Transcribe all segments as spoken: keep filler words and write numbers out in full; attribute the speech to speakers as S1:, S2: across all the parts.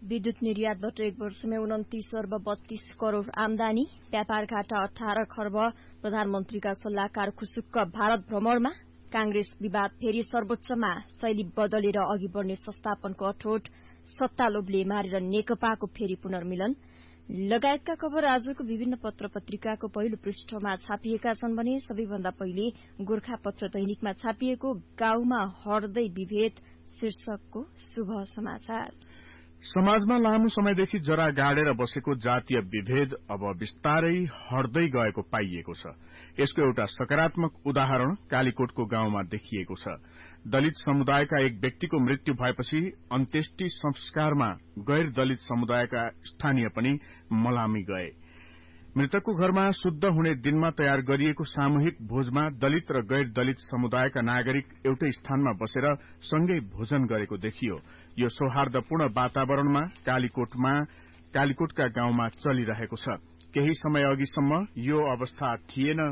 S1: विद्युत निर्यातबाट एक वर्षमै उन्तिस अर्ब बत्तीस करोड़ आमदानी, व्यापार घाटा अठार खर्ब, प्रधानमन्त्रीका सल्लाहकार खुसुक्क भारत भ्रमणमा, कांग्रेस विवाद फेरि सर्वोच्चमा, शैली बदलेर अघि बढ़ने संस्थापनको अठोट, सत्ता लोभले मारेर नेकपाको फेरि पुनर्मिलन लगायतका खबर आजको विभिन्न पत्र पत्रिकाको पहिलो पृष्ठमा छापिएका छन् भने सबैभन्दा पहिले गोरखापत्र दैनिकमा छापिएको गाउँमा हट्दै विभेद शीर्षकको शुभ समाचार।
S2: समाजमा लामो समयदेखि जरा गाडेर बसेको जातीय विभेद अब विस्तारै हट्दै गएको पाइएको छ। यसको एउटा सकारात्मक उदाहरण कालीकोटको गाउँमा देखिएको छ। दलित समुदायका एक व्यक्तिको मृत्यु भएपछि अन्त्येष्टि संस्कारमा गैर दलित समुदायका स्थानीय पनि मलामी गए। मृतकको घरमा शुद्ध हुने दिनमा तयार गरिएको सामूहिक भोजमा दलित र गैर दलित समुदायका नागरिक एउटै स्थानमा बसेर सँगै भोजन गरेको देखियो। यो सौहार्दपूर्ण वातावरणमा कालीकोटमा कालीकोटका गाउँमा चलिरहेको छ। केही समय अघिसम्म यो अवस्था थिएन।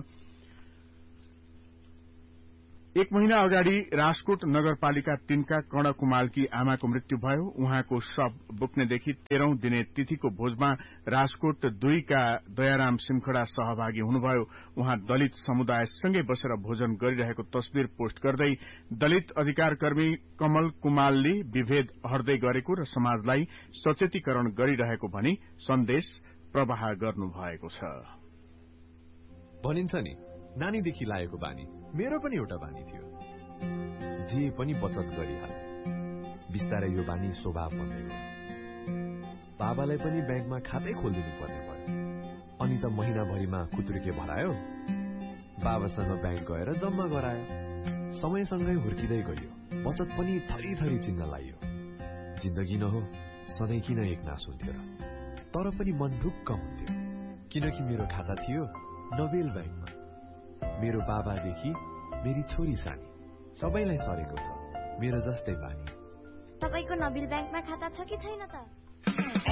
S2: एक महिना अगाडि राजकोट नगरपालिका तीनका कर्ण कुमालकी आमाको मृत्यु भयो। उहाँको शव बोक्नेदेखि तेह्रौं दिने तिथिको भोजमा राजकोट दुईका दयाराम सिमखड़ा सहभागी हुनुभयो। उहाँ दलित समुदायसँगै बसेर भोजन गरिरहेको तस्विर पोस्ट गर्दै दलित अधिकार कर्मी कमल कुमालले विभेद हट्दै गरेको र समाजलाई सचेतीकरण गरिरहेको भनी सन्देश प्रवाह गर्नुभएको छ।
S3: भनिन्छ नि नानीदेखि लागेको बानी मेरो पनि एउटा बानी थियो। जे पनि बचत गरिहाले। बिस्तारै यो बानी स्वभाव बन्दै गयो। बाबालाई पनि ब्याङ्कमा खातै खोलिदिनु पर्ने भयो। अनि त महिनाभरिमा खुत्रुके भरायो। बाबासँग ब्याङ्क गएर जम्मा गरायो। समयसँगै हुर्किँदै गयो। बचत पनि थरी थरी चिन्न लाग्यो। जिन्दगी न हो सधैँ किन एक नास हुन्थ्यो र? तर पनि मन ढुक्क हुन्थ्यो किनकि मेरो खाता थियो नोबेल ब्याङ्कमा। मेरो बाबादेखि मेरी छोरी सानी सबैलाई सरेको छ मेरो जस्तै बानी।
S4: तपाईको नोबेल ब्याङ्कमा खाता छ कि छैन त?